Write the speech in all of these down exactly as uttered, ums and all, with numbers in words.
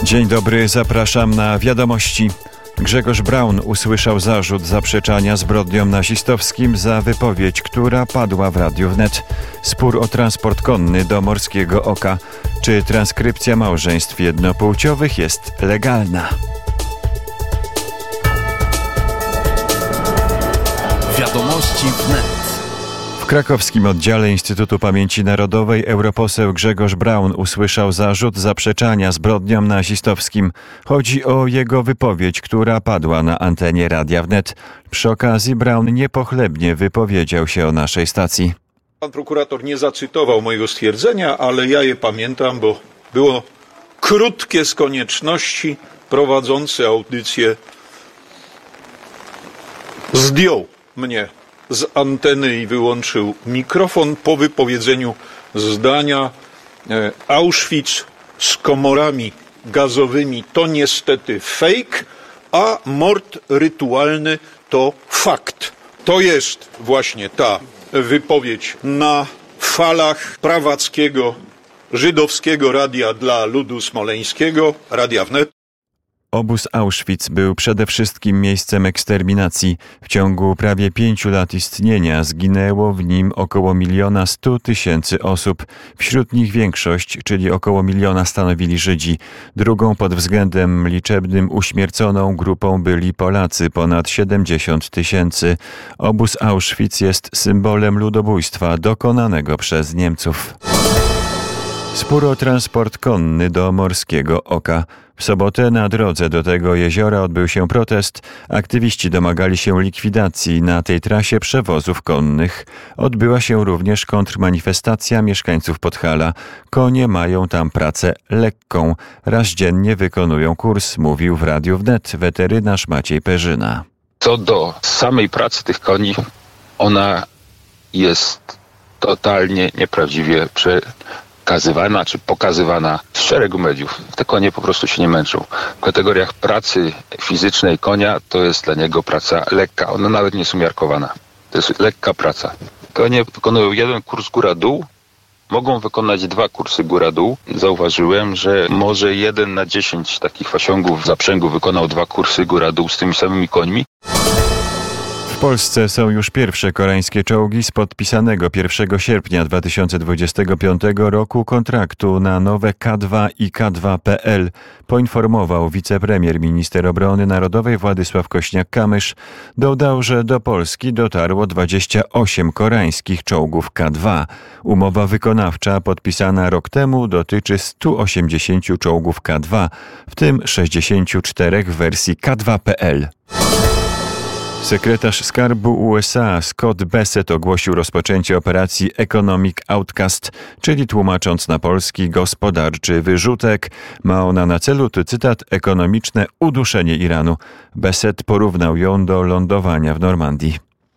Dzień dobry, zapraszam na wiadomości. Grzegorz Braun usłyszał zarzut zaprzeczania zbrodniom nazistowskim za wypowiedź, która padła w Radiu Wnet. Spór o transport konny do Morskiego Oka. Czy transkrypcja małżeństw jednopłciowych jest legalna? Wiadomości Wnet. W krakowskim oddziale Instytutu Pamięci Narodowej europoseł Grzegorz Braun usłyszał zarzut zaprzeczania zbrodniom nazistowskim. Chodzi o jego wypowiedź, która padła na antenie Radia Wnet. Przy okazji Braun niepochlebnie wypowiedział się o naszej stacji. Pan prokurator nie zacytował mojego stwierdzenia, ale ja je pamiętam, bo było krótkie z konieczności. Prowadzący audycję zdjął mnie z anteny i wyłączył mikrofon po wypowiedzeniu zdania: Auschwitz z komorami gazowymi to niestety fake, a mord rytualny to fakt. To jest właśnie ta wypowiedź na falach prawackiego, żydowskiego radia dla ludu smoleńskiego, Radia Wnet. Obóz Auschwitz był przede wszystkim miejscem eksterminacji. W ciągu prawie pięciu lat istnienia zginęło w nim około miliona stu tysięcy osób. Wśród nich większość, czyli około miliona, stanowili Żydzi. Drugą pod względem liczebnym uśmierconą grupą byli Polacy, ponad siedemdziesiąt tysięcy. Obóz Auschwitz jest symbolem ludobójstwa dokonanego przez Niemców. Spór o transport konny do Morskiego Oka. W sobotę na drodze do tego jeziora odbył się protest. Aktywiści domagali się likwidacji na tej trasie przewozów konnych. Odbyła się również kontrmanifestacja mieszkańców Podhala. Konie mają tam pracę lekką. Raz dziennie wykonują kurs, mówił w Radiu Wnet weterynarz Maciej Perzyna. Co do samej pracy tych koni, ona jest totalnie nieprawdziwie przekazywana czy pokazywana z szeregu mediów. Te konie po prostu się nie męczą. W kategoriach pracy fizycznej konia to jest dla niego praca lekka. Ona nawet nie jest umiarkowana. To jest lekka praca. Konie wykonują jeden kurs góra-dół, mogą wykonać dwa kursy góra-dół. Zauważyłem, że może jeden na dziesięć takich fasiągów w zaprzęgu wykonał dwa kursy góra-dół z tymi samymi końmi. W Polsce są już pierwsze koreańskie czołgi z podpisanego pierwszego sierpnia dwa tysiące dwudziestego piątego roku kontraktu na nowe K dwa i K dwa P L, poinformował wicepremier minister obrony narodowej Władysław Kośniak-Kamysz. Dodał, że do Polski dotarło dwadzieścia osiem koreańskich czołgów K dwa. Umowa wykonawcza podpisana rok temu dotyczy stu osiemdziesięciu czołgów K dwa, w tym sześćdziesięciu czterech w wersji K dwa P L. Sekretarz Skarbu U S A Scott Bessent ogłosił rozpoczęcie operacji Economic Outcast, czyli tłumacząc na polski gospodarczy wyrzutek. Ma ona na celu, tu cytat, ekonomiczne uduszenie Iranu. Bessent porównał ją do lądowania w Normandii.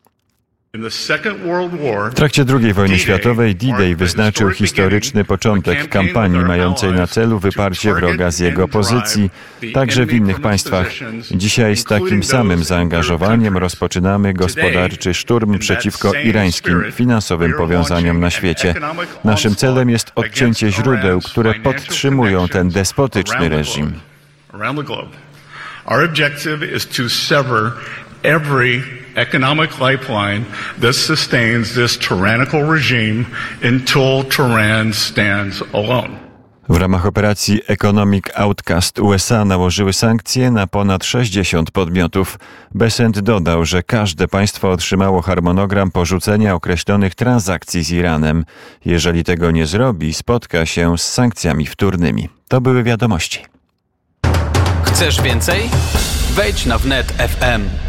W trakcie drugiej wojny światowej D-Day wyznaczył historyczny początek kampanii mającej na celu wyparcie wroga z jego pozycji, także w innych państwach. Dzisiaj z takim samym zaangażowaniem rozpoczynamy gospodarczy szturm przeciwko irańskim finansowym powiązaniom na świecie. Naszym celem jest odcięcie źródeł, które podtrzymują ten despotyczny reżim. Every economic lifeline that sustains this tyrannical regime until Tehran stands alone. W ramach operacji Economic Outcast U S A nałożyły sankcje na ponad sześćdziesiąt podmiotów. Bessent dodał, że każde państwo otrzymało harmonogram porzucenia określonych transakcji z Iranem. Jeżeli tego nie zrobi, spotka się z sankcjami wtórnymi. To były wiadomości. Chcesz więcej? Wejdź na wnet kropka f m.